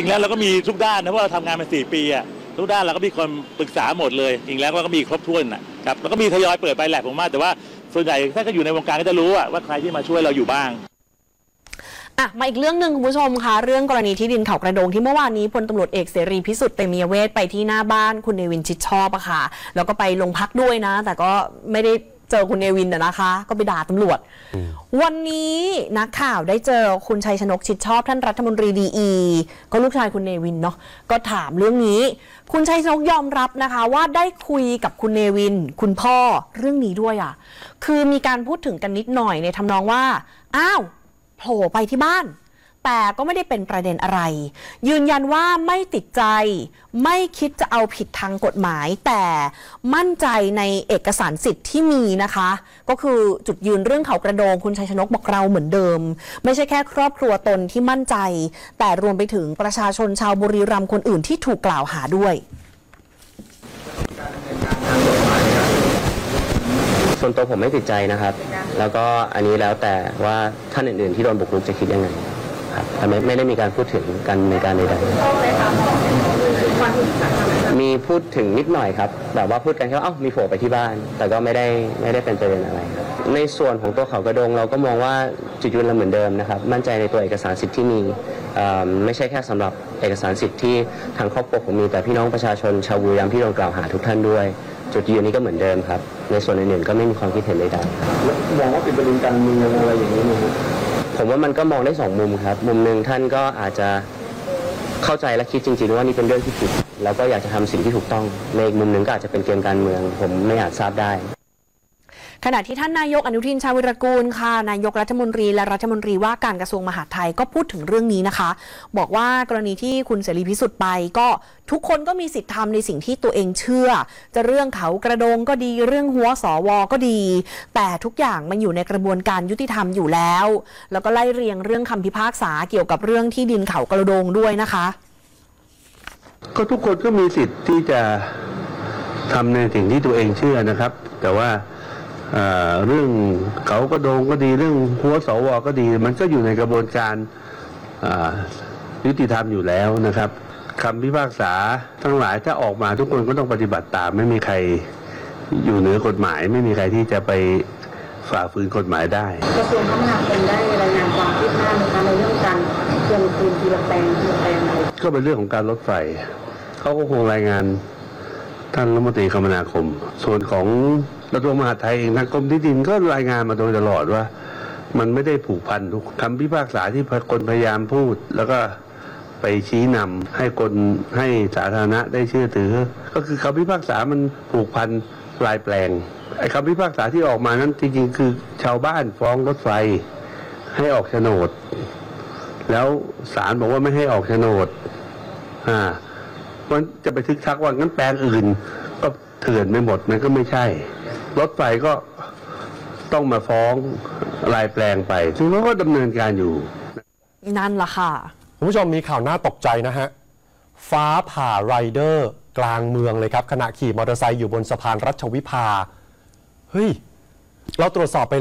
ริงๆแล้วเราก็มีทุกด้านนะเพราะเราทำงานมา4 ปีอะทุกด้านเราก็มีคนปรึกษาหมดเลยจริงแล้วก็มีครบถ้วนนะครับแล้วก็มีทยอยเปิดไปแหละผมว่าแต่ว่าส่วนใหญ่ถ้าก็อยู่ในวงการก็จะรู้ว่าใครที่มาช่วยเราอยู่บ้างมาอีกเรื่องหนึ่งคุณผู้ชมคะเรื่องกรณีที่ดินเขากระโดงที่เมื่อวานนี้พลตำรวจเอกเสรีพิสุทธิ์เตมียเวทไปที่หน้าบ้านคุณเนวินชิดชอบอะค่ะแล้วก็ไปโรงพักด้วยนะแต่ก็ไม่ได้เจอคุณเนวินนะคะก็ไปด่าตำรวจวันนี้นักข่าวได้เจอคุณชัยชนกชิดชอบท่านรัฐมนตรีดีก็ลูกชายคุณเนวินเนาะก็ถามเรื่องนี้คุณชัยชนกยอมรับนะคะว่าได้คุยกับคุณเนวินคุณพ่อเรื่องนี้ด้วยอะคือมีการพูดถึงกันนิดหน่อยในทำนองว่าอ้าวโผล่ไปที่บ้านแต่ก็ไม่ได้เป็นประเด็นอะไรยืนยันว่าไม่ติดใจไม่คิดจะเอาผิดทางกฎหมายแต่มั่นใจในเอกสารสิทธิ์ที่มีนะคะก็คือจุดยืนเรื่องเขากระโดงคุณชัยชนกบอกเราเหมือนเดิมไม่ใช่แค่ครอบครัวตนที่มั่นใจแต่รวมไปถึงประชาชนชาวบุรีรัมย์คนอื่นที่ถูกกล่าวหาด้วยส่วนตัวผมไม่ติดใจนะครับแล้วก็อันนี้แล้วแต่ว่าท่านอื่นๆที่โดนบุกรุกจะคิดยังไงครับไม่ได้มีการพูดถึงกันในการใดๆมีพูดถึงนิดหน่อยครับแบบว่าพูดกันแค่ว่ามีโผล่ไปที่บ้านแต่ก็ไม่ได้เป็นประเด็นอะไรครับในส่วนของตัวเขากระโดงเราก็มองว่าจุดยืนเราเหมือนเดิมนะครับมั่นใจในตัวเอกสารสิทธิ์ที่มีไม่ใช่แค่สำหรับเอกสารสิทธิ์ที่ทางครอบครัวผมมีแต่พี่น้องประชาชนชาวบุรีรัมย์ที่โดนกล่าวหาทุกท่านด้วยจุดยืนนี้ก็เหมือนเดิมครับในส่วนอื่นๆก็ไม่มีความคิดเห็นใดๆมองว่าเป็นประเด็นการเมืองอะไรอย่างนี้มั้ยผมว่ามันก็มองได้2 มุมครับมุมหนึ่งท่านก็อาจจะเข้าใจและคิดจริงๆว่านี่เป็นเรื่องที่ผิดแล้วก็อยากจะทำสิ่งที่ถูกต้องในอีกมุมหนึ่งก็อาจจะเป็นเกมการเมืองผมไม่อาจทราบได้ขณะที่ท่านนายกอนุทินชาญวิรากูลค่ะนายกรัฐมนตรีและรัฐมนตรีว่าการกระทรวงมหาดไทยก็พูดถึงเรื่องนี้นะคะบอกว่ากรณีที่คุณเสรีพิสุทธิ์ไปก็ทุกคนก็มีสิทธิ์ทำในสิ่งที่ตัวเองเชื่อจะเรื่องเขากระโดงก็ดีเรื่องหัวสวก็ดีแต่ทุกอย่างมันอยู่ในกระบวนการยุติธรรมอยู่แล้วแล้วก็ไล่เรียงเรื่องคำพิพากษาเกี่ยวกับเรื่องที่ดินเขากระโดงด้วยนะคะก็ทุกคนก็มีสิทธิ์ที่จะทำในสิ่งที่ตัวเองเชื่อนะครับแต่ว่าเรื่องเขากระโดงก็ดีเรื่องหัวสวก็ดีมันก็อยู่ในกระบวนการยุติธรรมอยู่แล้วนะครับคำพิพากษาทั้งหลายถ้าออกมาทุกคนก็ต้องปฏิบัติตามไม่มีใครอยู่เหนือกฎหมายไม่มีใครที่จะไปฝ่าฝืนกฎหมายได้กระทรวงคมนาคมได้รายงานความคืบหน้าในเรื่องการทวงคืนทีละแปลงอะไรก็เป็นเรื่องของการรถไฟเขาก็คงรายงานท่านรัฐมนตรีคมนาคมส่วนของกระทรวงมหาดไทยเองทางกรมที่ดินก็รายงานมาโดยตลอดว่ามันไม่ได้ผูกพันทุกคำพิพากษาที่คนพยายามพูดแล้วก็ไปชี้นำให้สาธารณะได้เชื่อถือก็คือคำพิพากษามันผูกพันรายแปลงไอ้คำพิพากษาที่ออกมานั้นจริงๆคือชาวบ้านฟ้องรถไฟให้ออกโฉนดแล้วศาลบอกว่าไม่ให้ออกโฉนดมันจะไปทึกทักว่างั้นแปลงอื่นก็เถื่อนไม่หมดมันก็ไม่ใช่รถไฟก็ต้องมาฟ้องรายแปลงไปซึ่งเขาก็ดำเนินการอยู่นั่นล่ะค่ะคุณผู้ชมมีข่าวน่าตกใจนะฮะฟ้าผ่าไรเดอร์กลางเมืองเลยครับขณะขี่มอเตอร์ไซค์อยู่บนสะพานรัชวิภาเฮ้ยเราตรวจสอบไป